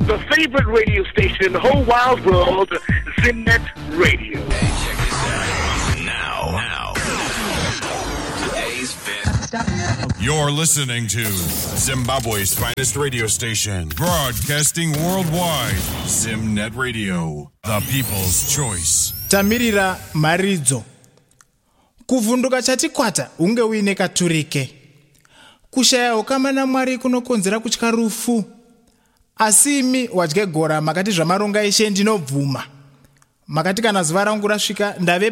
the favorite radio station in the whole wide world, Zimnet Radio. Hey, check this out. Now. Today's best. You're listening to Zimbabwe's finest radio station, broadcasting worldwide. Zimnet Radio, the people's choice. Tamirira maridzo. Kuvhunduka chatikwata unge uine katurike. Kushaya ukama naMwari kunokonzera kutya rufu. Asi imi wadye gora makati zvamaronga eshe ndinobvuma. Makati kana zuva rangu rasvika ndave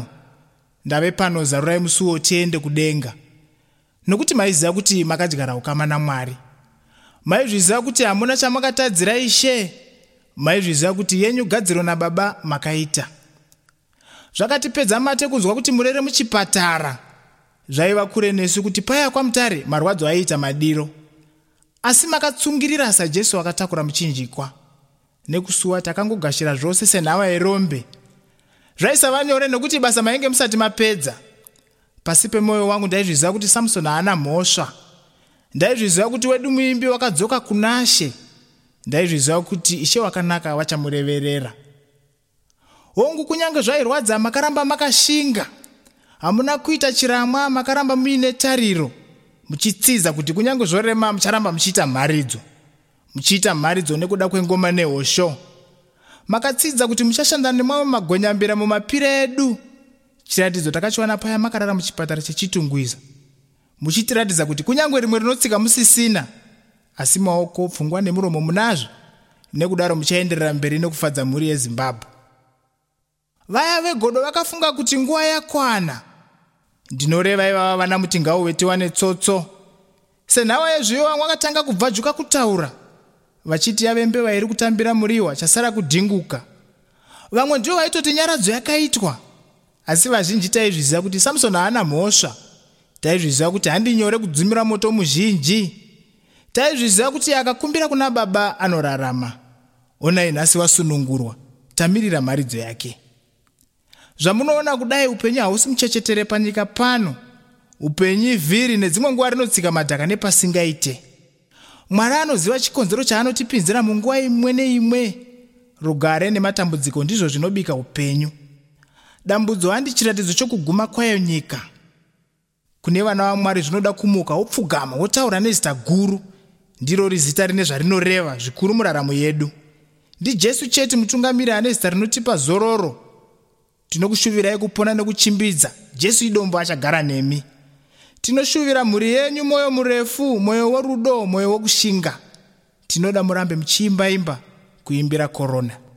pano zarurai musuwo tiende kudenga. Nokuti maiziva kuti makadyara ukama naMwari. Maizviziva kuti hamuna chamakatadzira Ishe. Maizviziva kuti yenyu gadziro naBaba makaita. Zvakatipedza mate kunzwa kuti murere muchipatara. Zvaiva kure nesu kuti paya kwamutare marwadzo aiita madiro. Asi makatsungirira saJesu akatakura muchinjikwa. Nekusuwa takangogashira zvose senhava yerombe. Zvaisava nyore nokuti basa mainge musati mapedza. Pasi pemwoyo wangu ndaizviziva kuti Samsoni haana mhosva. Ndaizviziva kuti wedu muimbi wakadzoka kuna She. Ndaizviziva kuti Ishe wakanaka vachamureverera. Hongu kunyange zvairwadza makaramba makashinga. Hamuna kuita chiramwa, makaramba muine tariro. Muchitsiza kuti kunyange zvorema mucharamba muchiita mharidzo. Muchiita mharidzo nekuda kwengoma nehosho. Makatsidza kuti muchashanda nemamwe magonyambira mumapire edu. Chiratidzo takachiwana paya makarara muchipatara chechitungwiza. Muchitiratidza kuti kunyange rimwe rinotsika musisina, asi maoko, pfungwa nemuromo munazvo. Nekudaro muchaenderera mberi nekufadza mhuri yeZimbabwe. Vaya vegodo vakafunga kuti nguva yakwana. Ndinoreva ivava vana muti ngauwetiwa netsotso. Senhava yezviyo vakatanga kubvajuka kutaura. Vachiti yave mbeva iri kutambira muriwa chasara kudhinguka. Vamwe ndivo vaitoti nyaradzo yakaitwa. Asi vazhinji taizviziva kuti Samsoni haana mhosva. Taizviziva kuti handinyore kudzimira moto muzhinji. Taizviziva kuti akakumbira kuna Baba anorarama. Onai nhasi wasunungurwa. Tamirira maridzo yake. Zvamunoona kudai upenyu hausi muchechetere panyika pano. Upenyu ivhiri nedzimwe nguva rinotsika madhaka nepasingaite. Mwari anoziva chikonzero chaanotipinzira munguva imwe neimwe. Rugare nematambudziko ndizvo zvinobika upenyu. Dambudzo handi chiratidzo chokuguma kwayo nyika. Kune vana vaMwari zvinoda kumuka wopfugama wotaura nezita guru. Ndiro rizita rine zvarinoreva zvikuru muraramo yedu. NdiJesu chete mutungamiri ane zita rinotipa zororo. Tinokushuvirai kupona nekuchimbidza. Jesu idombo achagara nemi. Tinoshuvira mhuri yenyu moyo murefu, moyo worudo, moyo wokushinga. Tinoda murambe muchiimba kuimbira korona.